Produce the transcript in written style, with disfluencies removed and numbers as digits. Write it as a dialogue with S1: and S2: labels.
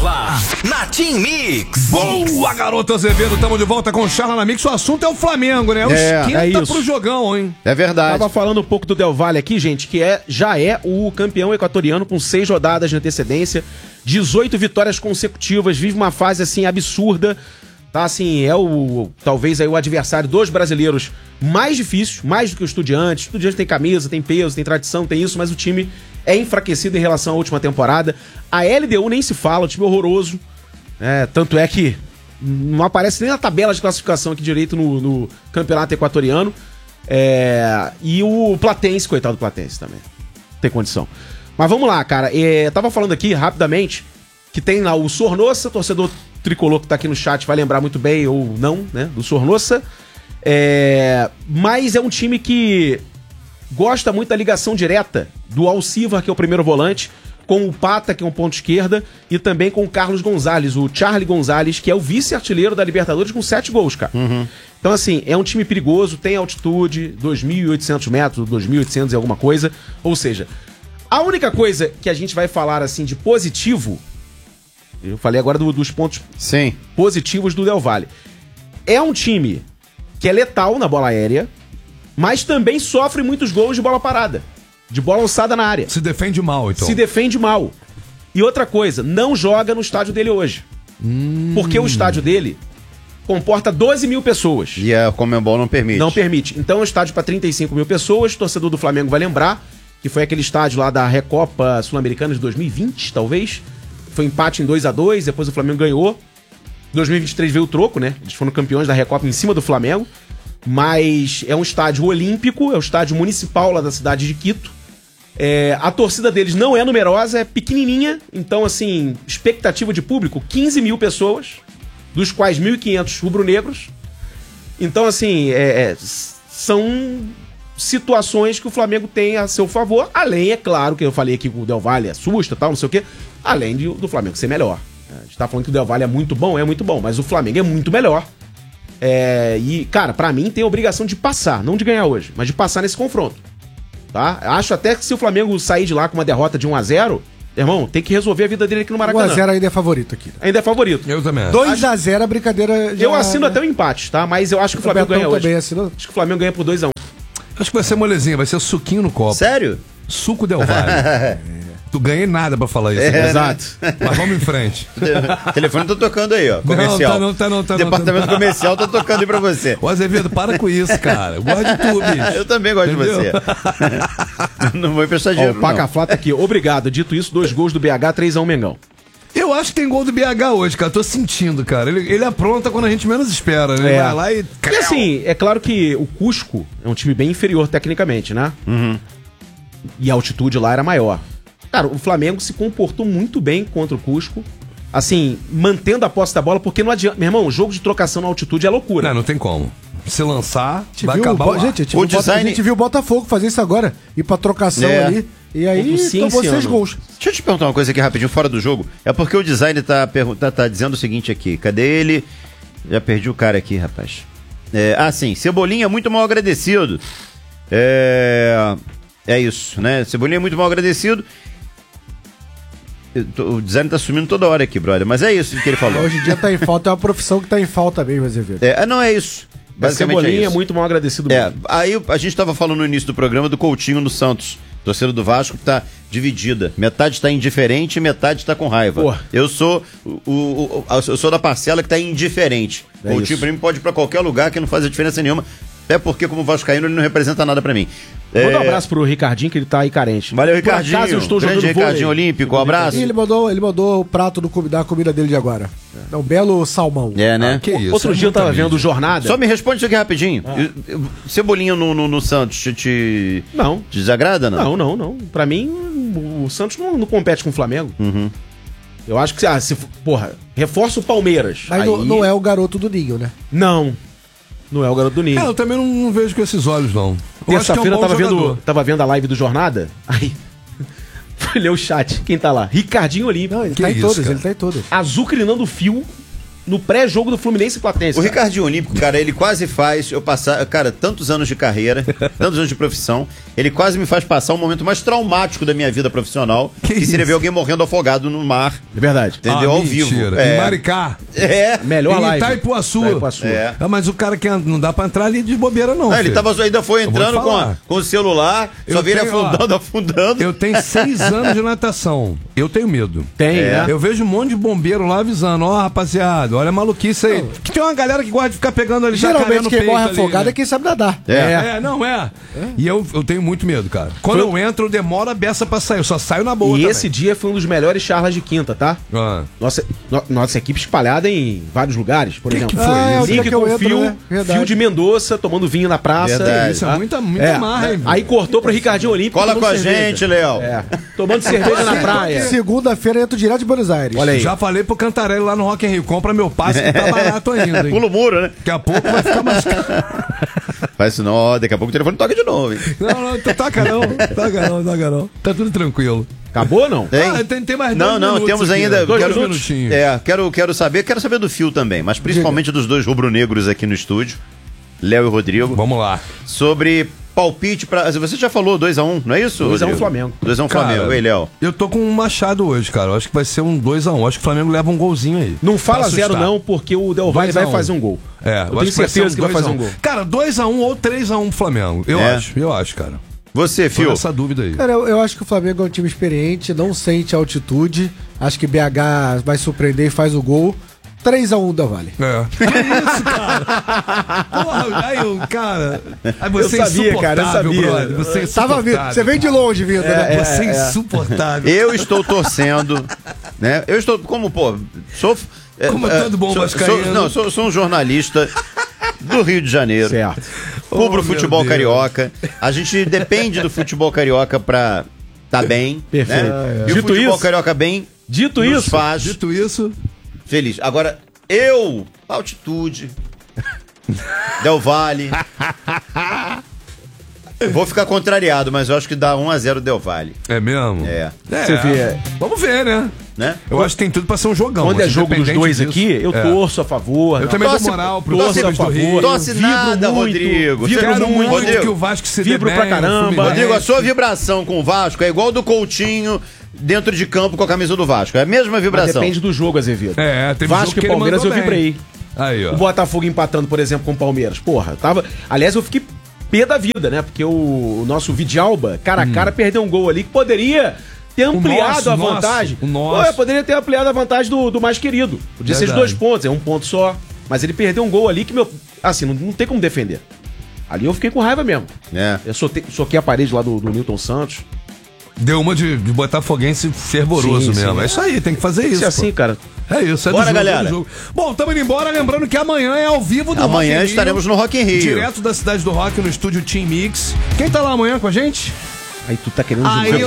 S1: Charla na Team Mix.
S2: Boa, garoto Azevedo, estamos de volta com o Charla na Mix. O assunto é o Flamengo, né? O esquenta pro jogão, hein?
S3: É verdade.
S4: Tava falando um pouco do Del Valle aqui, gente, que já é o campeão equatoriano com 6 rodadas de antecedência, 18 vitórias consecutivas, vive uma fase assim absurda. Tá, assim, talvez aí o adversário dos brasileiros mais difícil, mais do que o Estudiantes. O Estudiantes tem camisa, tem peso, tem tradição, tem isso, mas o time é enfraquecido em relação à última temporada. A LDU nem se fala, o time é horroroso. Tanto é que não aparece nem na tabela de classificação aqui direito no campeonato equatoriano. E o Platense, coitado do Platense também. Não tem condição. Mas vamos lá, cara. Tava falando aqui, rapidamente, que tem lá o Sornosa, torcedor tricolor que tá aqui no chat vai lembrar muito bem, ou não, né, do Sornosa. Mas é um time que gosta muito da ligação direta do Alcivar, que é o primeiro volante, com o Pata, que é um ponto esquerda, e também com o Carlos Gonzalez, o Charlie Gonzalez, que é o vice-artilheiro da Libertadores com 7 gols, cara. Então, assim, é um time perigoso, tem altitude, 2.800 metros, 2.800 e alguma coisa. Ou seja, a única coisa que a gente vai falar, assim, de positivo, eu falei agora dos pontos positivos do Del Valle. É um time que é letal na bola aérea, mas também sofre muitos gols de bola parada, de bola alçada na área.
S2: Se defende mal, então.
S4: Se defende mal. E outra coisa, não joga no estádio dele hoje. Porque o estádio dele comporta 12 mil pessoas.
S3: E a Conmebol não permite.
S4: Não permite. Então é um estádio para 35 mil pessoas. O torcedor do Flamengo vai lembrar que foi aquele estádio lá da Recopa Sul-Americana de 2020, talvez. Foi empate em 2-2, depois o Flamengo ganhou. Em 2023 veio o troco, né? Eles foram campeões da Recopa em cima do Flamengo. Mas é um estádio olímpico, é o estádio municipal lá da cidade de Quito. A torcida deles não é numerosa, é pequenininha. Então, assim, expectativa de público, 15 mil pessoas, dos quais 1.500 rubro-negros. Então, assim, são situações que o Flamengo tem a seu favor. Além, é claro, que eu falei aqui que o Del Valle assusta e tal, não sei o quê. Além do Flamengo ser melhor. A gente tá falando que o Del Valle é muito bom, mas o Flamengo é muito melhor. E, cara, pra mim tem a obrigação de passar, não de ganhar hoje, mas de passar nesse confronto. Tá? Acho até que se o Flamengo sair de lá com uma derrota de 1-0, irmão, tem que resolver a vida dele aqui no Maracanã.
S5: 1-0 ainda é favorito aqui.
S4: Ainda é favorito.
S2: Eu também.
S5: 2-0 a brincadeira já...
S4: Eu assino até um empate, tá? Mas eu acho que o Flamengo ganha hoje. Acho que o Flamengo ganha por 2-1.
S2: Acho que vai ser molezinha, vai ser suquinho no copo.
S3: Sério?
S2: Suco Del Valle. Tu ganhei nada pra falar isso.
S4: Exato.
S2: Mas vamos em frente.
S3: O telefone tá tocando aí, ó. Comercial.
S2: Não tá não.
S3: Departamento comercial tá tocando aí pra você.
S2: Ô, Azevedo, para com isso, cara. Eu gosto de tu, bicho.
S3: Eu também gosto de você. Não vou emprestar dinheiro,
S4: o Pacaflá tá aqui. Obrigado. Dito isso, 2 gols do BH, 3-1 Mengão.
S2: Eu acho que tem gol do BH hoje, cara. Tô sentindo, cara. Ele apronta quando a gente menos espera, né? Ele vai lá e...
S4: E assim, é claro que o Cusco é um time bem inferior tecnicamente, né? E a altitude lá era maior. Cara, o Flamengo se comportou muito bem contra o Cusco. Assim, mantendo a posse da bola, porque não adianta... Meu irmão, jogo de trocação na altitude é loucura.
S2: Não tem como. Se lançar, vai
S5: viu,
S2: acabar
S5: a gente viu o Botafogo fazer isso agora. Ir pra trocação ali. E aí tomou 6 gols.
S3: Deixa eu te perguntar uma coisa aqui rapidinho, fora do jogo. É porque o design tá dizendo o seguinte aqui. Cadê ele? Já perdi o cara aqui, rapaz. Sim. Cebolinha muito mal agradecido. É isso, né? Cebolinha muito mal agradecido. O design tá sumindo toda hora aqui, brother. Mas é isso que ele falou.
S5: Hoje em dia tá em falta, é uma profissão que tá em falta mesmo, Azevedo.
S3: Não é isso. Basicamente
S4: Cebolinha é muito mal agradecido mesmo.
S3: Aí a gente tava falando no início do programa do Coutinho no Santos. Torcedor do Vasco que tá dividida. Metade tá indiferente e metade tá com raiva. Porra. Eu sou eu sou da parcela que tá indiferente. O Coutinho pra mim pode ir pra qualquer lugar que não faz diferença nenhuma. Até porque, como vascaíno, ele não representa nada pra mim.
S4: Manda um abraço pro Ricardinho, que ele tá aí carente.
S3: Valeu, Ricardinho.
S4: Eu estou
S3: grande Ricardinho Olímpico, um abraço.
S5: E ele mandou o prato da comida dele de agora. É um belo salmão.
S3: Né?
S4: Que isso? Outro dia eu tava vendo o Jornada.
S3: Só me responde isso aqui rapidinho. Cebolinha no Santos te desagrada, não?
S4: Não. Pra mim, o Santos não compete com o Flamengo. Eu acho que, reforça o Palmeiras.
S5: Mas aí... não é o garoto do Ninho, né?
S4: Não é o garoto do Ninho.
S2: Eu também não vejo com esses olhos, não.
S4: Terça-feira eu tava vendo a live do Jornada, aí fui ler o chat. Quem tá lá? Ricardinho Olímpico.
S5: Não, ele tá em todas.
S4: Azucrinando o fio. no pré-jogo do Fluminense e Platense.
S3: O Ricardinho Olímpico, cara, ele quase faz eu passar, cara, tantos anos de carreira, tantos anos de profissão, ele quase me faz passar o momento mais traumático da minha vida profissional, que seria ver alguém morrendo afogado no mar.
S4: É verdade.
S3: Entendeu? Ao vivo.
S2: Em Maricá.
S3: Melhor
S2: live. Em Itaipuaçu. Mas o cara que não dá pra entrar ali de bobeira, não.
S3: Ele ainda foi entrando com o celular, só vi ele afundando.
S2: Eu tenho 6 anos de natação. Eu tenho medo.
S4: Né?
S2: Eu vejo um monte de bombeiro lá avisando, rapaziada, olha a maluquice aí. Que tem uma galera que gosta de ficar pegando ali.
S5: Geralmente quem morre afogado é quem sabe nadar.
S2: E eu tenho muito medo, cara. Quando eu entro, eu demoro a beça pra sair. Eu só saio na boa.
S4: E esse dia foi um dos melhores charlas de quinta, tá? Nossa equipe espalhada em vários lugares. Por exemplo, Link com o Fio de Mendonça tomando vinho na praça.
S2: Isso é muita marra, hein?
S4: Aí cortou pro Ricardinho Olímpico.
S3: Cola com a gente, Léo.
S4: Tomando cerveja na praia.
S5: Segunda-feira eu entro direto de Buenos Aires.
S2: Olha aí. Já falei pro Cantarelli lá no Rock in Rio, compra meu passe que tá barato ainda, hein?
S3: Pula o muro, né?
S2: Daqui a pouco vai ficar mais caro.
S3: Faz isso não, daqui a pouco o telefone toca de novo, hein?
S2: Não, taca não. Tá tudo tranquilo.
S4: Acabou ou não?
S2: Tem mais
S3: Não, temos ainda. Quero saber do Fio também, mas principalmente dos dois rubro-negros aqui no estúdio, Léo e Rodrigo.
S2: Vamos lá.
S3: Sobre palpite pra. Você já falou 2x1, não é isso?
S4: 2x1 Flamengo.
S3: 2x1 Flamengo. Ei, Léo.
S2: Eu tô com um Machado hoje, cara. Eu acho que vai ser um 2x1. Acho que o Flamengo leva um golzinho aí.
S4: Não fala 0 não, porque o Del Valle vai fazer um gol.
S2: Eu tenho certeza que vai fazer um gol. Cara, 2x1 ou 3x1 Flamengo. Eu acho, cara.
S3: Você, Fio?
S2: Essa dúvida aí.
S5: Cara, eu acho que o Flamengo é um time experiente, não sente altitude. Acho que BH vai surpreender e faz o gol. 3x1 Del Valle.
S2: Que isso, cara? Porra, aí, cara. Aí você
S4: eu sabia, cara, eu sabia.
S2: Brother. Você é insuportável.
S5: Você vem de longe, vindo, né?
S2: Você é insuportável.
S3: Eu estou torcendo, né? Eu estou, como
S2: todo bom vascaíno.
S3: Sou um jornalista do Rio de Janeiro.
S4: Certo.
S3: Cubro o futebol carioca. A gente depende do futebol carioca pra tá bem.
S4: Perfeito.
S3: Né? E o futebol carioca bem
S4: Dito
S2: isso.
S3: Feliz. Agora, altitude, Del Valle. Vou ficar contrariado, mas eu acho que dá 1x0 Del Valle.
S2: É mesmo?
S4: Você vê.
S2: Vamos ver, né? Eu acho que tem tudo pra ser um jogão.
S4: Quando é jogo dos dois disso, aqui, eu torço a favor.
S2: Eu também dou moral pro
S3: torço a favor. Torce nada, Rodrigo.
S2: Quero muito que o Vasco se dê bem.
S4: Pra caramba.
S3: Rodrigo, a sua vibração com o Vasco é igual do Coutinho dentro de campo com a camisa do Vasco. É a mesma vibração.
S4: Mas depende do jogo, Azevedo.
S2: Teve
S4: Vasco e Palmeiras eu vibrei.
S2: Aí, ó.
S4: O Botafogo empatando, por exemplo, com o Palmeiras. Porra, Aliás, eu fiquei pé da vida, né? Porque o nosso Vidalba, cara a cara, perdeu um gol ali que poderia ter ampliado a vantagem. Poderia ter ampliado a vantagem do mais querido. Podia ser de 2 pontos, é 1 ponto só. Mas ele perdeu um gol ali que, não tem como defender. Ali eu fiquei com raiva mesmo. Eu soquei a parede lá do Newton Santos.
S2: Deu uma de botafoguense fervoroso mesmo. É isso aí, tem que fazer isso.
S4: É assim, cara.
S2: É isso,
S3: Bora, galera.
S2: Bom, estamos indo embora, lembrando que amanhã é ao vivo do
S3: Amanhã estaremos no Rock in Rio.
S2: Direto da Cidade do Rock, no estúdio Team Mix. Quem tá lá amanhã com a gente?
S4: Aí tu tá querendo